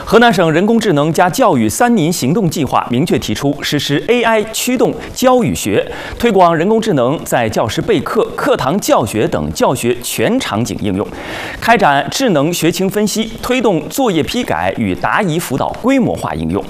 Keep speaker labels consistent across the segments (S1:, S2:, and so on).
S1: 河南省人工智能加教育3年行动计划明确提出，实施 AI 驱动教与学，推广人工智能在教师备课、课堂教学等教学全场景应用，开展智能学情分析，推动作业批改与答疑辅导规模化应用。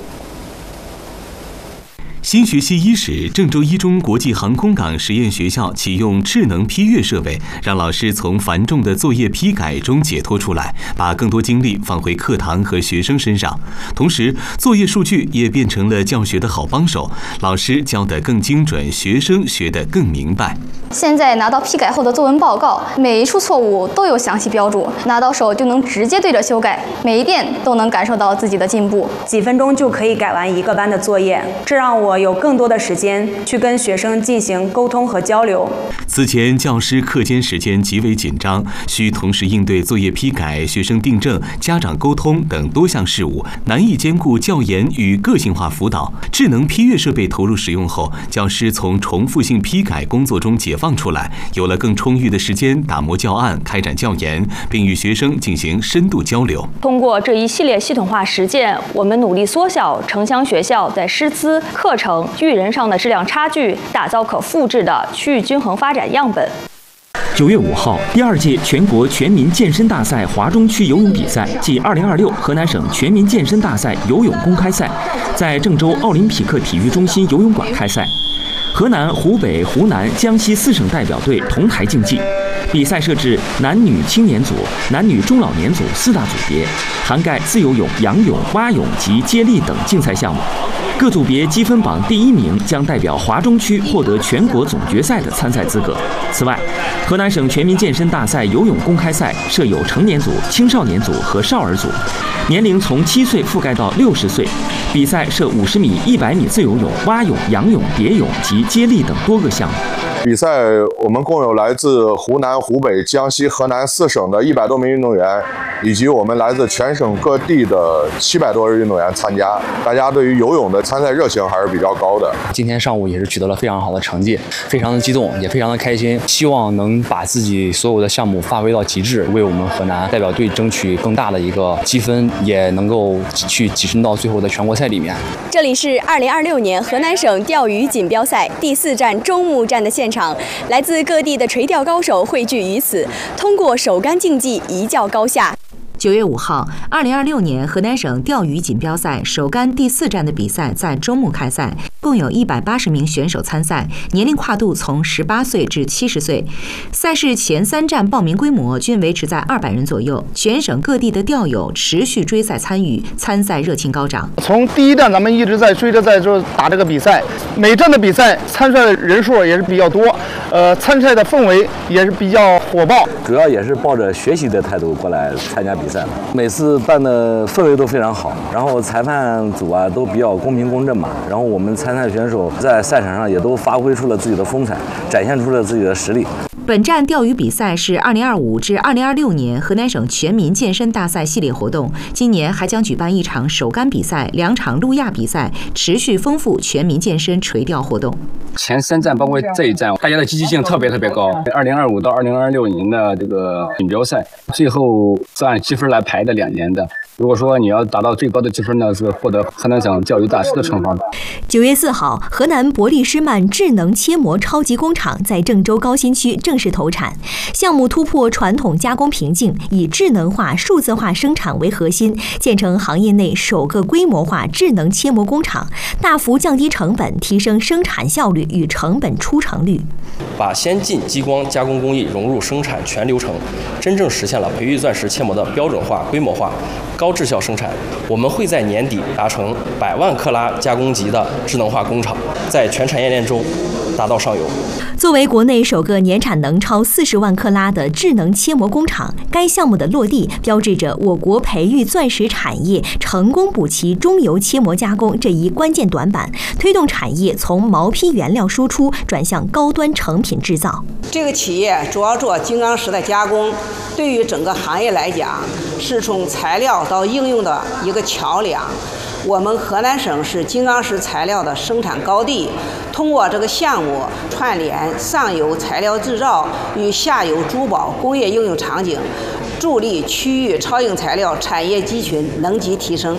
S2: 新学期伊始，郑州一中国际航空港实验学校启用智能批阅设备，让老师从繁重的作业批改中解脱出来，把更多精力放回课堂和学生身上。同时，作业数据也变成了教学的好帮手，老师教得更精准，学生学得更明白。
S3: 现在拿到批改后的作文报告，每一处错误都有详细标注，拿到手就能直接对着修改，每一遍都能感受到自己的进步。
S4: 几分钟就可以改完一个班的作业，这让我有更多的时间去跟学生进行沟通和交流。
S2: 此前，教师课间时间极为紧张，需同时应对作业批改、学生订正、家长沟通等多项事务，难以兼顾教研与个性化辅导。智能批阅设备投入使用后，教师从重复性批改工作中解放出来，有了更充裕的时间打磨教案、开展教研，并与学生进行深度交流。
S5: 通过这一系列系统化实践，我们努力缩小城乡学校在师资、课程、育人上的质量差距，打造可复制的区域均衡发展样本。
S1: 9月5号，第2届全国全民健身大赛华中区游泳比赛暨2026河南省全民健身大赛游泳公开赛在郑州奥林匹克体育中心游泳馆开赛。河南、湖北、湖南、江西4省代表队同台竞技。比赛设置男女青年组、男女中老年组4大组别，涵盖自由泳、仰泳、蛙泳及接力等竞赛项目。各组别积分榜第1名将代表华中区获得全国总决赛的参赛资格。此外，河南省全民健身大赛游泳公开赛设有成年组、青少年组和少儿组，年龄从7岁覆盖到60岁。比赛设50米、100米自由泳、蛙泳、仰泳、蝶泳及接力等多个项目。
S6: 比赛我们共有来自湖南、湖北、江西、河南4省的100多名运动员，以及我们来自全省各地的700多位运动员参加。大家对于游泳的参赛热情还是比较高的。
S7: 今天上午也是取得了非常好的成绩，非常的激动，也非常的开心。希望能把自己所有的项目发挥到极致，为我们河南代表队争取更大的一个积分，也能够去跻身到最后的全国赛里面。
S8: 这里是2026年河南省钓鱼锦标赛第4站中木站的现场，来自各地的垂钓高手汇聚于此，通过手竿竞技一较高下。
S9: 9月5号，2026年河南省钓鱼锦标赛手竿第4站的比赛在中木开赛，共有180名选手参赛，年龄跨度从18岁至70岁。赛事前3站报名规模均维持在200人左右，全省各地的钓友持续追赛参与，参赛热情高涨。
S10: 从第1站咱们一直在追着在这打这个比赛，每站的比赛参赛的人数也是比较多，参赛的氛围也是比较火爆。
S11: 主要也是抱着学习的态度过来参加比赛。 每次办的氛围都非常好，然后裁判组啊都比较公平公正嘛，然后我们参赛选手在赛场上也都发挥出了自己的风采，展现出了自己的实力。
S9: 本站钓鱼比赛是2025至2026年河南省全民健身大赛系列活动，今年还将举办1场手竿比赛、2场路亚比赛，持续丰富全民健身垂钓活动。
S12: 前3站包括这一站，大家的积极性特别高。2025到2026年的这个锦标赛，最后是按积分来排的2年的。 如果说你要达到最高的积分呢，是获得河南省钓鱼大师的称号。
S8: 9月4号，河南伯利施曼智能切磨超级工厂在郑州高新区正式投产，项目突破传统加工瓶颈，以智能化、数字化生产为核心，建成行业内首个规模化智能切磨工厂，大幅降低成本，提升生产效率与成本出成率。
S13: 把先进激光加工工艺融入生产全流程，真正实现了培育钻石切磨的标准化、规模化。 高质效生产，我们会在年底达成100万克拉加工级的智能化工厂，在全产业链中达到上游。
S8: 作为国内首个年产能超40万克拉的智能切磨工厂，该项目的落地标志着我国培育钻石产业成功补齐中游切磨加工这一关键短板，推动产业从毛坯原料输出转向高端成品制造。
S14: 这个企业主要做金刚石的加工，对于整个行业来讲，是从材料到应用的一个桥梁。我们河南省是金刚石材料的生产高地，通过这个项目串联上游材料制造与下游珠宝工业应用场景，助力区域超硬材料产业集群能级提升。